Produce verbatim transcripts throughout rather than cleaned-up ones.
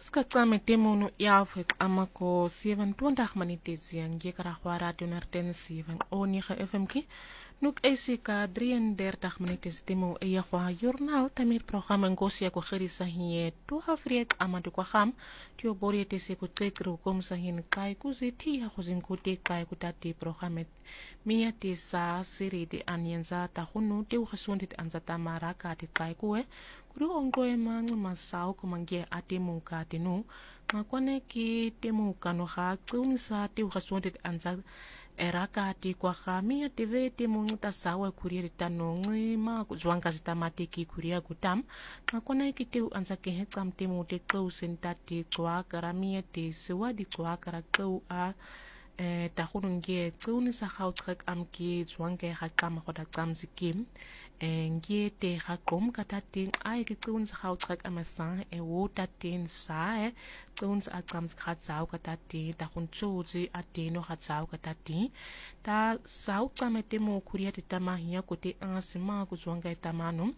Skakame temunu yafek amako sievan tuandag maniteziang jekarahwa radio narten sievan onige F M ki nuk esika drieëndertig minuutjes temo eyahwa journal tamir programma ngosia ko gerisa hie tu hafriek amadu kwa ham tio bori tese ko tekru kom sahin kai kuziti ya kuzin kote kai kutati programmet mia te sa siri de anyenza ta hunu te ukhasundit anzata maraka te kai kuwe kuru ongoe mang masao kumangie atemu ka tenu ngakwane ki temu kano ha tsunisa te ukhasundit anzata eraka ti kwa khamia tv te mungita sawa kuria tano ngi ma kuzwanga zitamati ki kuria gutam ngakona ki te anza ke hetsam te mo te kau sentati kwa karamia te sewa di kwa kara kau a e ta khununge tsuni sa khautrek am ki zwanga ha kama khoda tsamzikim ngie te hakom katating ai ki tsun sa khautrek amasan e wo tatin sa e tsun sa akams khatsau katati ta khunchuzi atino khatsau katati ta sau kamete mo kuria te tamahia ko te ansima ku zwanga tamano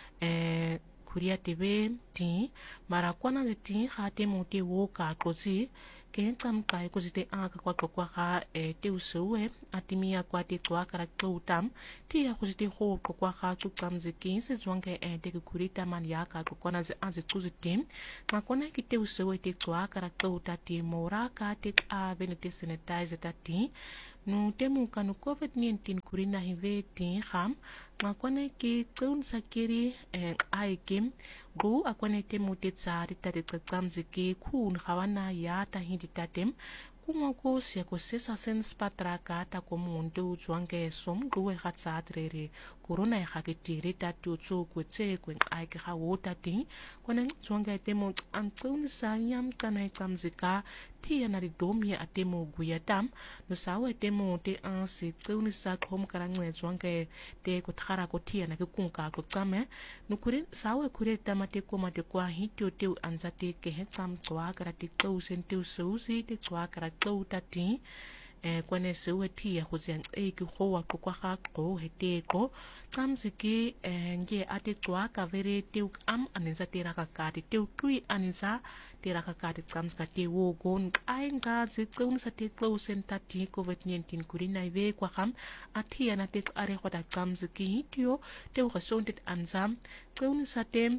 e kuria tv ti mara kwana ziti khate mo te wo ka kozi ke tam kai ko zite aka kwa kwa ka e te usuwe atimia kwa te kwa kara tam ti ya ko zite ho kwa ka tu tam ziki se zwanga e te kurita man ya ka ko kwana ze aze kuzitim ma kona ki te usuwe te kwa kara ta ti mora ka te a benete sanitizer ta ti no temu kanu covid nineteen kurina hive ti kham ma kona ki tsun sakiri e ai kim bu akwane temu te tsari ta te tsamziki kun khawana ya ta hindi tatem kuma ko sia ko sesa sen spatra ka ta ko mundu zwange som duwe khatsatrere corona ya khakitiri ta tu tsu ko tse ko ai ka wota ti kona zwange temu antun sanyam kana tsamzika ti ya na domia atemu guyatam no sawe temu te ansi tsuni sa kom karangwe zwange te ko thara ko ti na ke kunka ko tsame no kurin sawe kure tamate ko mate kwa hitio te anzate ke hetsam tswa karati tsu sentu susi te tswa karati tati e kwane sewe ti ya khuziang e ki khowa ko kwa ga ko hete ko tsamziki nge ate tswa ka vere te am aninza te raka kati te kui aninza te raka kati tsamzka te wo gon ai nga zi tsun sa te close tati covid nineteen kurina ive kwa kham ati ya na te are khoda tsamziki hitio te khosontet anzam tsun sa te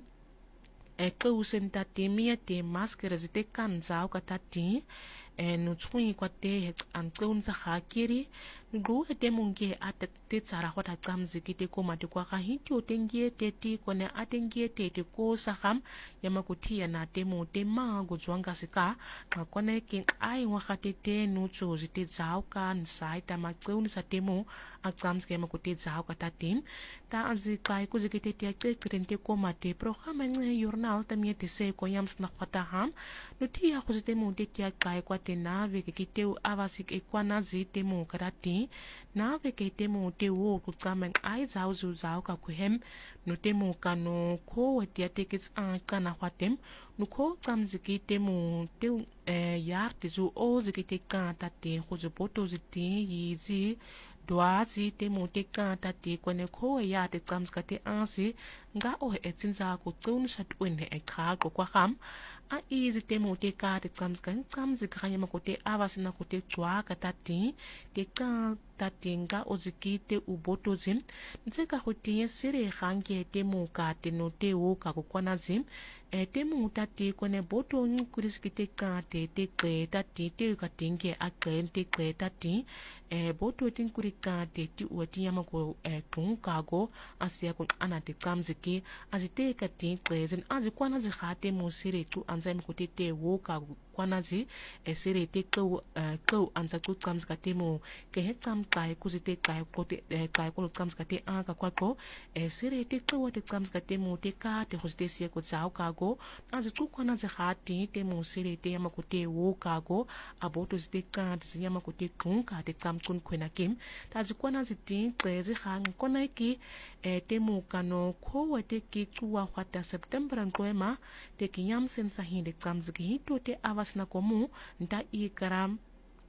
e close tati mia te masker zite kanzao ka tati e no tsui kwa te antun sa hakiri go te munge at te tsara hota tsamziki te ko mate kwa ga hitio tengie te ti kone atengie te te ko sa kham yamakutia na te mo te ma go zwanga sika ka kone king ai wa khate te no tso zite zao ka nsai ta ma tsun sa te mo a tsamziki yamakuti zao ka tatin ta azi kai ko zikite te te krente ko mate programa nge journal ta mi te se ko yams na khata ham no ti ya ko zite mo te te kai kwa te na ve ke te avasik e kwa na zite mo karati na ve ke te mo te wo ku tsamen ai zao zu zao ka ku hem no te mo kano ko te te kits an kana khwatem no ko tsamziki te mo te yar te zu o zikite ka ta te ko zo poto ziti yizi doazi te mo te ka ta te kone ko ya te tsamzka te ansi nga o e tsinza ko tsun sat wene e kha ko kwa kham a easy te mo te ka te tsamzka tsamzika khanya ma ko te avasina ko te tswa ka ta ti te ka ta tinga o zikite u boto zim ntseka ko te sere khange te mo ka te no te wo ka ko kwana zim e te mo ta ti kone boto ni kuriskite ka te te kle ta ti te ka tinge a kle te kle ta ti e boto tin kurika te ti u ti yama ko e kun ka go asia ko ana te tsamziki azite ka ti kle zin azi kwana zi khate mo sere tu anza mi ko te te wo ka kwana zi e sere te ko ko anza ku tsamzka te mo ke he tsam kai kuzite kai ko te kai ko tsamzka te a ka kwa ko e sere te ko te tsamzka te mo te ka te khosite sia ko tsao ka go azi tu kwana zi khati te mo sere te yama ko te wo ka go aboto zi te ka zi yama ko te kun ka te tsam kun kwena kim ta zi kwana zi ti zi khang kona ki e te mo kano ko te ki tuwa khwata september nkoema te ki yam sen sa hinde tsamzki to te avas na komu nta i karam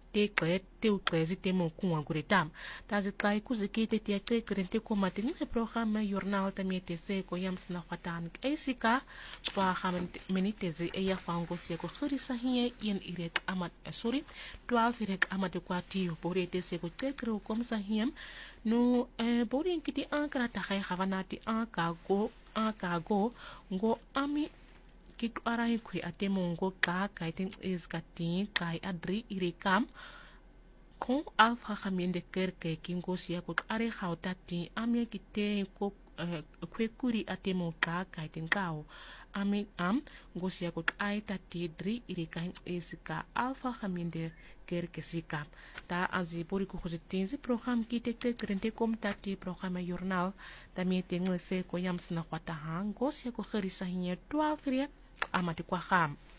teqe teuqezi temo kunga guritam tazi tlai kuzikite tia teqrente komati nge programa jornal tamete seko yamsna khwatan esika kwa menitezi eya fango seko khirisa hiye yen irek amat sorry twaalf irek amat kwa tiu borete seko tekro komsa hiem no eh, borin kiti ankara tahay khavanati ankago ankago ngo ami kik arai kwe atemo ngo ka kaiting is kati kai adri irikam kon alfa khamende kerke kingo sia ko are hautati ame kite ko kwe kuri atemo ka kaiting kao ame am ngo sia ko ai tati dri irikai is ka alfa khamende kerke sikap ta azi pori ko khozitinzi program kite te krente kom tati programa jornal tamie tengle se ko yamsna kwata hango sia ko kharisa hinya twaalf ria amati kwa kham